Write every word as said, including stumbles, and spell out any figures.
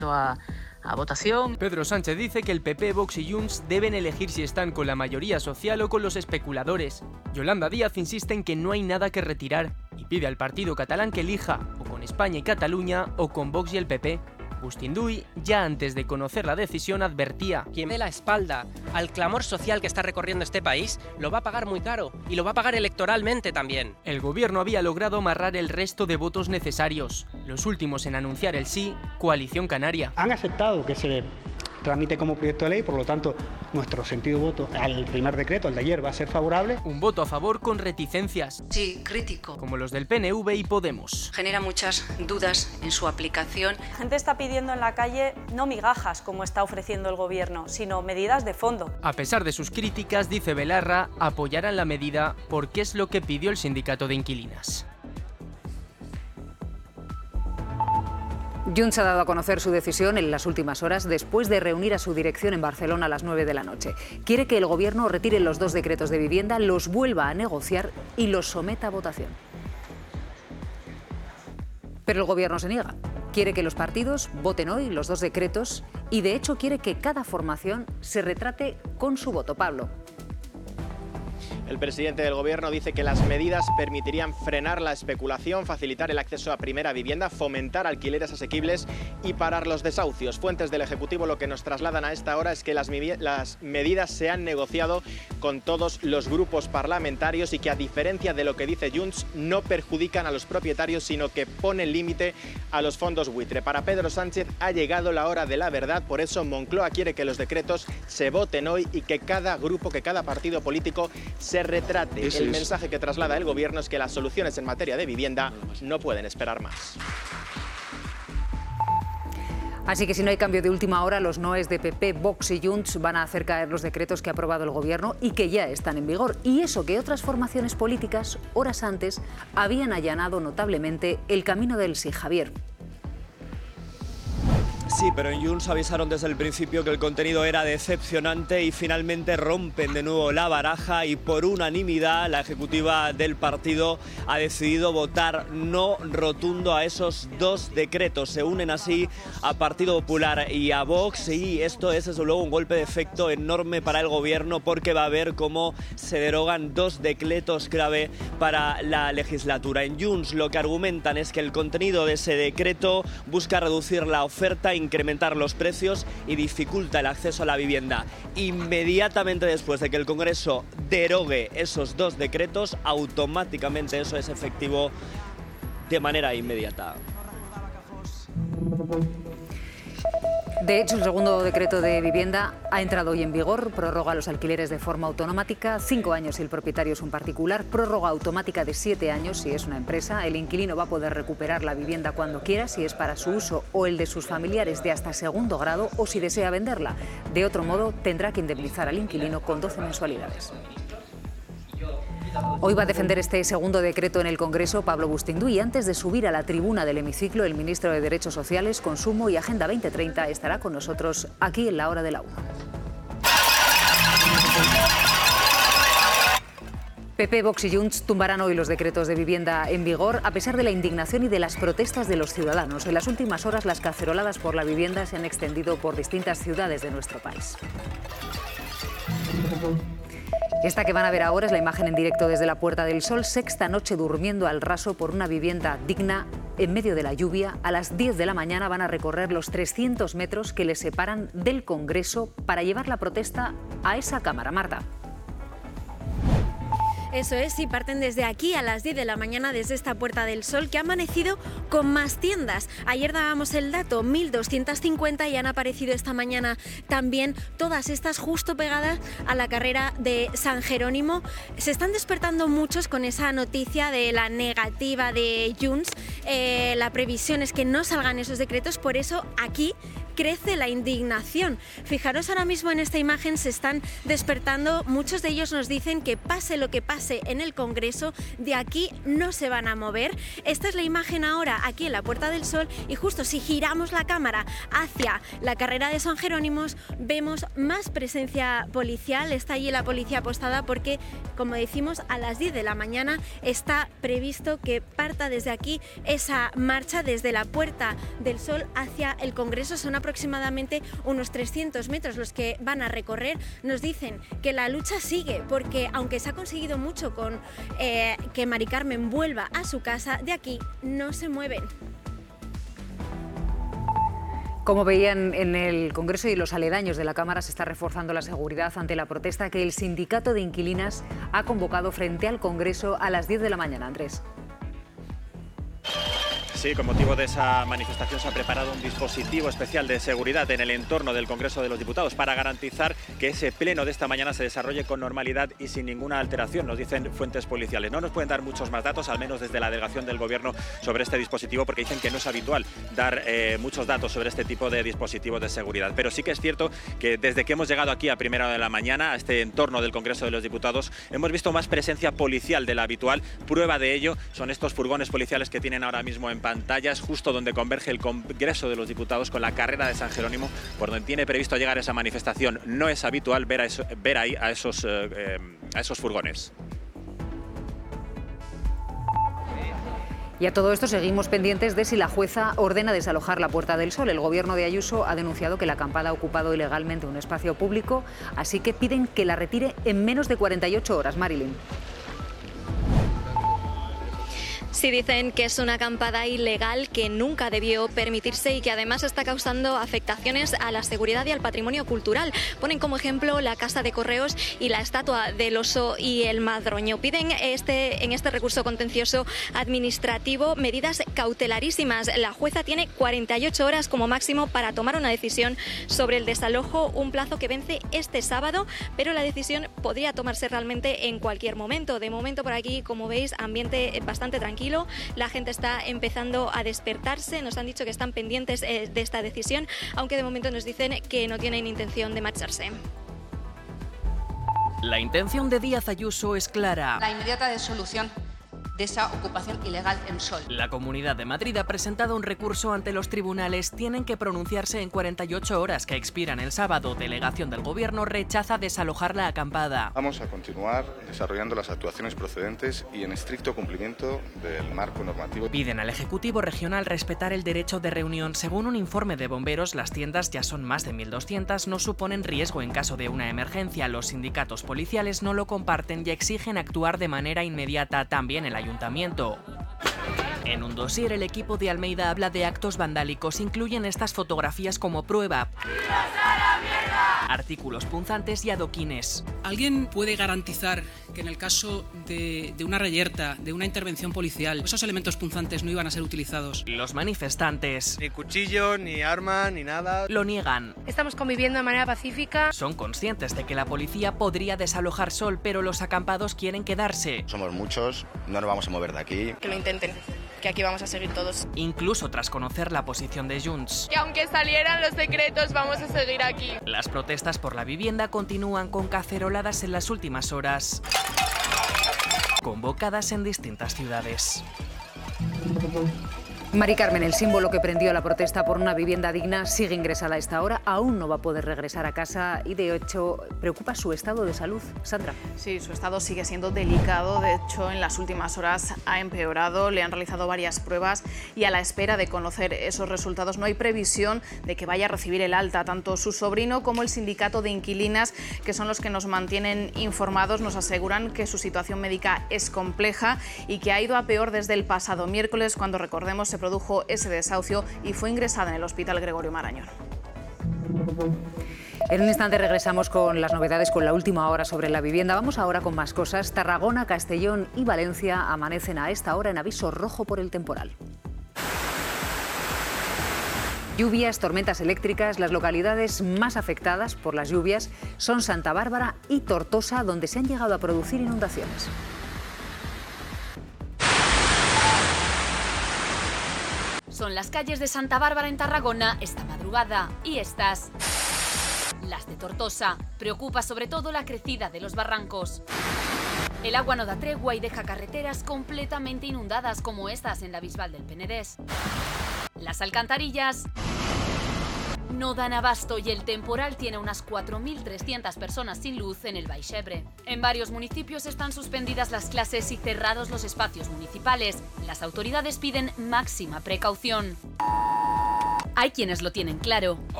a, a votación. Pedro Sánchez dice que el P P, Vox y Junts deben elegir si están con la mayoría social o con los especuladores. Yolanda Díaz insiste en que no hay nada que retirar y pide al partido catalán que elija o con España y Cataluña o con Vox y el P P. Bustinduy, ya antes de conocer la decisión, advertía: quien dé la espalda al clamor social que está recorriendo este país lo va a pagar muy caro y lo va a pagar electoralmente también. El gobierno había logrado amarrar el resto de votos necesarios. Los últimos en anunciar el sí, Coalición Canaria. Han aceptado que se tramite como proyecto de ley, por lo tanto, nuestro sentido de voto al primer decreto, el de ayer, va a ser favorable. Un voto a favor con reticencias. Sí, crítico. Como los del P N V y Podemos. Genera muchas dudas en su aplicación. La gente está pidiendo en la calle no migajas, como está ofreciendo el gobierno, sino medidas de fondo. A pesar de sus críticas, dice Belarra, apoyarán la medida porque es lo que pidió el sindicato de inquilinas. Junts ha dado a conocer su decisión en las últimas horas después de reunir a su dirección en Barcelona a las nueve de la noche. Quiere que el gobierno retire los dos decretos de vivienda, los vuelva a negociar y los someta a votación. Pero el gobierno se niega. Quiere que los partidos voten hoy los dos decretos y de hecho quiere que cada formación se retrate con su voto. Pablo. El presidente del Gobierno dice que las medidas permitirían frenar la especulación, facilitar el acceso a primera vivienda, fomentar alquileres asequibles y parar los desahucios. Fuentes del Ejecutivo lo que nos trasladan a esta hora es que las, las medidas se han negociado con todos los grupos parlamentarios y que, a diferencia de lo que dice Junts, no perjudican a los propietarios, sino que ponen límite a los fondos buitre. Para Pedro Sánchez ha llegado la hora de la verdad, por eso Moncloa quiere que los decretos se voten hoy y que cada grupo, que cada partido político se retrate. El mensaje que traslada el Gobierno es que las soluciones en materia de vivienda no pueden esperar más. Así que si no hay cambio de última hora, los noes de P P, Vox y Junts van a hacer caer los decretos que ha aprobado el Gobierno y que ya están en vigor. Y eso que otras formaciones políticas, horas antes, habían allanado notablemente el camino del sí. Javier. Sí, pero en Junts avisaron desde el principio que el contenido era decepcionante y finalmente rompen de nuevo la baraja y por unanimidad la ejecutiva del partido ha decidido votar no rotundo a esos dos decretos. Se unen así a Partido Popular y a Vox y esto es desde luego un golpe de efecto enorme para el Gobierno porque va a ver cómo se derogan dos decretos clave para la legislatura. En Junts lo que argumentan es que el contenido de ese decreto busca reducir la oferta, incrementar los precios y dificulta el acceso a la vivienda. Inmediatamente después de que el Congreso derogue esos dos decretos, automáticamente eso es efectivo de manera inmediata. De hecho, el segundo decreto de vivienda ha entrado hoy en vigor, prorroga los alquileres de forma automática, cinco años si el propietario es un particular, prórroga automática de siete años si es una empresa, el inquilino va a poder recuperar la vivienda cuando quiera, si es para su uso o el de sus familiares de hasta segundo grado o si desea venderla. De otro modo, tendrá que indemnizar al inquilino con doce mensualidades. Hoy va a defender este segundo decreto en el Congreso Pablo Bustinduy y antes de subir a la tribuna del hemiciclo, el ministro de Derechos Sociales, Consumo y Agenda veinte treinta estará con nosotros aquí en la hora de la una. P P, Vox y Junts tumbarán hoy los decretos de vivienda en vigor a pesar de la indignación y de las protestas de los ciudadanos. En las últimas horas las caceroladas por la vivienda se han extendido por distintas ciudades de nuestro país. Esta que van a ver ahora es la imagen en directo desde la Puerta del Sol, sexta noche durmiendo al raso por una vivienda digna en medio de la lluvia. A las diez de la mañana van a recorrer los trescientos metros que les separan del Congreso para llevar la protesta a esa Cámara. Marta. Eso es, y parten desde aquí a las diez de la mañana desde esta Puerta del Sol que ha amanecido con más tiendas. Ayer dábamos el dato, mil doscientas cincuenta, y han aparecido esta mañana también todas estas justo pegadas a la carrera de San Jerónimo. Se están despertando muchos con esa noticia de la negativa de Junts. Eh, la previsión es que no salgan esos decretos, por eso aquí crece la indignación. Fijaros ahora mismo en esta imagen, se están despertando, muchos de ellos nos dicen que pase lo que pase en el Congreso, de aquí no se van a mover. Esta es la imagen ahora aquí en la Puerta del Sol y justo si giramos la cámara hacia la carrera de San Jerónimos vemos más presencia policial. Está allí la policía apostada porque, como decimos, a las diez de la mañana está previsto que parta desde aquí esa marcha desde la Puerta del Sol hacia el Congreso. Son aproximadamente unos trescientos metros los que van a recorrer. Nos dicen que la lucha sigue porque aunque se ha conseguido mucho con eh, que Mari Carmen vuelva a su casa, de aquí no se mueven. Como veían en el Congreso y los aledaños de la Cámara, se está reforzando la seguridad ante la protesta que el sindicato de inquilinas ha convocado frente al Congreso a las diez de la mañana. Andrés. Sí, con motivo de esa manifestación se ha preparado un dispositivo especial de seguridad en el entorno del Congreso de los Diputados para garantizar que ese pleno de esta mañana se desarrolle con normalidad y sin ninguna alteración, nos dicen fuentes policiales. No nos pueden dar muchos más datos, al menos desde la delegación del Gobierno, sobre este dispositivo, porque dicen que no es habitual dar eh, muchos datos sobre este tipo de dispositivos de seguridad. Pero sí que es cierto que desde que hemos llegado aquí a primera hora de la mañana, a este entorno del Congreso de los Diputados, hemos visto más presencia policial de la habitual. Prueba de ello son estos furgones policiales que tienen ahora mismo en pantallas, justo donde converge el Congreso de los Diputados con la carrera de San Jerónimo, por donde tiene previsto llegar esa manifestación. No es habitual ver, a eso, ver ahí a esos, eh, a esos furgones. Y a todo esto seguimos pendientes de si la jueza ordena desalojar la Puerta del Sol. El Gobierno de Ayuso ha denunciado que la acampada ha ocupado ilegalmente un espacio público, así que piden que la retire en menos de cuarenta y ocho horas. Marilyn. Sí, dicen que es una acampada ilegal que nunca debió permitirse y que además está causando afectaciones a la seguridad y al patrimonio cultural. Ponen como ejemplo la Casa de Correos y la estatua del oso y el madroño. Piden este, en este recurso contencioso administrativo medidas cautelarísimas. La jueza tiene cuarenta y ocho horas como máximo para tomar una decisión sobre el desalojo, un plazo que vence este sábado, pero la decisión podría tomarse realmente en cualquier momento. De momento por aquí, como veis, ambiente bastante tranquilo. La gente está empezando a despertarse, nos han dicho que están pendientes eh, de esta decisión, aunque de momento nos dicen que no tienen intención de marcharse. La intención de Díaz Ayuso es clara. La inmediata disolución de esa ocupación ilegal en Sol. La Comunidad de Madrid ha presentado un recurso ante los tribunales. Tienen que pronunciarse en cuarenta y ocho horas que expiran el sábado. Delegación del Gobierno rechaza desalojar la acampada. Vamos a continuar desarrollando las actuaciones procedentes y en estricto cumplimiento del marco normativo. Piden al Ejecutivo Regional respetar el derecho de reunión. Según un informe de bomberos, las tiendas ya son más de mil doscientas, no suponen riesgo en caso de una emergencia. Los sindicatos policiales no lo comparten y exigen actuar de manera inmediata. También el Ayuntamiento. En un dossier, el equipo de Almeida habla de actos vandálicos. Incluyen estas fotografías como prueba. Artículos punzantes y adoquines. ¿Alguien puede garantizar que en el caso de, de una reyerta, de una intervención policial, esos elementos punzantes no iban a ser utilizados? Los manifestantes. Ni cuchillo, ni arma, ni nada. Lo niegan. Estamos conviviendo de manera pacífica. Son conscientes de que la policía podría desalojar Sol, pero los acampados quieren quedarse. Somos muchos, no nos vamos a mover de aquí. Que lo intenten, que aquí vamos a seguir todos. Incluso tras conocer la posición de Junts. Que aunque salieran los decretos, vamos a seguir aquí. Las protestas por la vivienda continúan con caceroladas en las últimas horas, convocadas en distintas ciudades. Mari Carmen, el símbolo que prendió la protesta por una vivienda digna, sigue ingresada a esta hora. Aún no va a poder regresar a casa y, de hecho, preocupa su estado de salud. Sandra. Sí, su estado sigue siendo delicado. De hecho, en las últimas horas ha empeorado. Le han realizado varias pruebas y a la espera de conocer esos resultados no hay previsión de que vaya a recibir el alta. Tanto su sobrino como el sindicato de inquilinas, que son los que nos mantienen informados, nos aseguran que su situación médica es compleja y que ha ido a peor desde el pasado miércoles, cuando, recordemos, se produjo ese desahucio y fue ingresada en el Hospital Gregorio Marañón. En un instante regresamos con las novedades, con la última hora sobre la vivienda. Vamos ahora con más cosas. Tarragona, Castellón y Valencia amanecen a esta hora en aviso rojo por el temporal. Lluvias, tormentas eléctricas. Las localidades más afectadas por las lluvias son Santa Bárbara y Tortosa, donde se han llegado a producir inundaciones. son las calles de Santa Bárbara en Tarragona esta madrugada y estas. Las de Tortosa. Preocupa sobre todo la crecida de los barrancos. El agua no da tregua y deja carreteras completamente inundadas como estas en la Bisbal del Penedés. Las alcantarillas no dan abasto y el temporal tiene unas cuatro mil trescientas personas sin luz en el Baix Ebre. En varios municipios están suspendidas las clases y cerrados los espacios municipales. Las autoridades piden máxima precaución. Hay quienes lo tienen claro.